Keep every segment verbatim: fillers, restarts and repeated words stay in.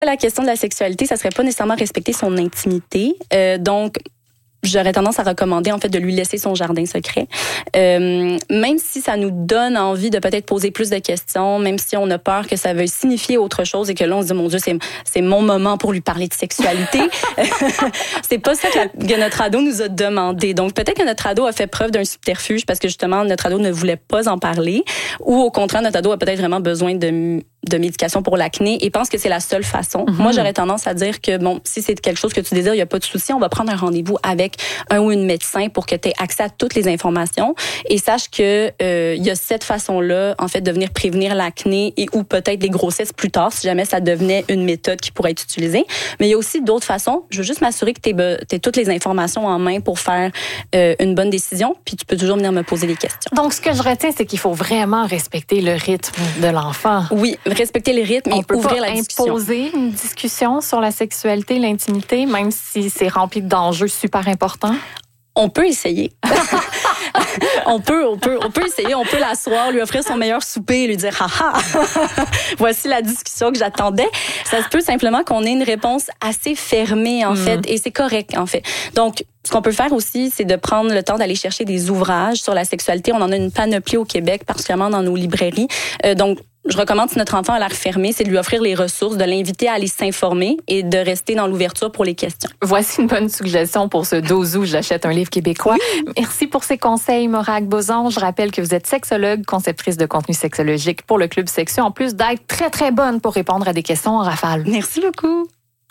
La question de la sexualité, ça serait pas nécessairement respecter son intimité. Euh, donc, j'aurais tendance à recommander en fait de lui laisser son jardin secret. Euh, même si ça nous donne envie de peut-être poser plus de questions, même si on a peur que ça veuille signifier autre chose et que là on se dit mon Dieu c'est c'est mon moment pour lui parler de sexualité. C'est pas ça que, la, que notre ado nous a demandé. Donc peut-être que notre ado a fait preuve d'un subterfuge parce que justement notre ado ne voulait pas en parler, ou au contraire notre ado a peut-être vraiment besoin de de médication pour l'acné et pense que c'est la seule façon. Mm-hmm. Moi, j'aurais tendance à dire que, bon, si c'est quelque chose que tu désires, il n'y a pas de souci, on va prendre un rendez-vous avec un ou une médecin pour que tu aies accès à toutes les informations et sache que euh, il y a cette façon-là, en fait, de venir prévenir l'acné et ou peut-être les grossesses plus tard, si jamais ça devenait une méthode qui pourrait être utilisée. Mais il y a aussi d'autres façons. Je veux juste m'assurer que tu aies toutes les informations en main pour faire euh, une bonne décision, puis tu peux toujours venir me poser des questions. Donc, ce que je retiens, c'est qu'il faut vraiment respecter le rythme de l'enfant. Oui, respecter les rythmes et ouvrir la discussion. On peut pas imposer une discussion sur la sexualité, l'intimité, même si c'est rempli d'enjeux super importants. On peut essayer. on peut, on peut, on peut essayer. On peut l'asseoir, lui offrir son meilleur souper et lui dire, haha, voici la discussion que j'attendais. Ça se peut simplement qu'on ait une réponse assez fermée, en mm. fait, et c'est correct, en fait. Donc, ce qu'on peut faire aussi, c'est de prendre le temps d'aller chercher des ouvrages sur la sexualité. On en a une panoplie au Québec, particulièrement dans nos librairies. Euh, donc, je recommande, si notre enfant a l'air fermé, c'est de lui offrir les ressources, de l'inviter à aller s'informer et de rester dans l'ouverture pour les questions. Voici une bonne suggestion pour ce douze août. J'achète un livre québécois. Oui. Merci pour ces conseils, Morag Bozon. Je rappelle que vous êtes sexologue, conceptrice de contenu sexologique pour le Club Sexu, en plus d'être très, très bonne pour répondre à des questions en rafale. Merci beaucoup.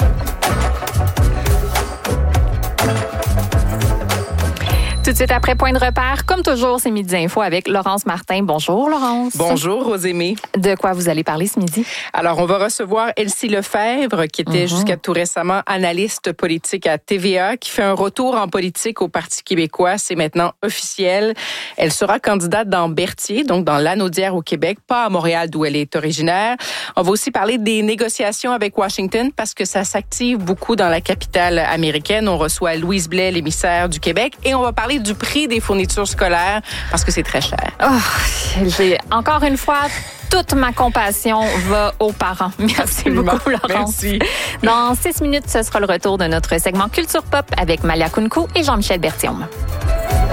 Tout de suite après Point de repère, comme toujours, c'est Midi Info avec Laurence Martin. Bonjour, Laurence. Bonjour, Rosémie. De quoi vous allez parler ce midi? Alors, on va recevoir Elsie Lefebvre, qui était mm-hmm. jusqu'à tout récemment analyste politique à T V A, qui fait un retour en politique au Parti québécois. C'est maintenant officiel. Elle sera candidate dans Berthier, donc dans Lanaudière au Québec, pas à Montréal, d'où elle est originaire. On va aussi parler des négociations avec Washington, parce que ça s'active beaucoup dans la capitale américaine. On reçoit Louise Blais, l'émissaire du Québec, et on va parler du prix des fournitures scolaires parce que c'est très cher. Oh, j'ai encore une fois toute ma compassion va aux parents. Merci Absolument. beaucoup, Laurence. Merci. Dans six minutes, ce sera le retour de notre segment Culture Pop avec Malia Kunku et Jean-Michel Berthiaume.